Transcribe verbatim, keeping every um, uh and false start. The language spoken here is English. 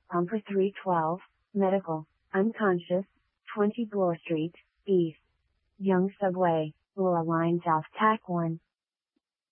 Pumper three twelve, medical, unconscious, twenty Bloor Street, East. Young Subway, Laura Line South Tack one.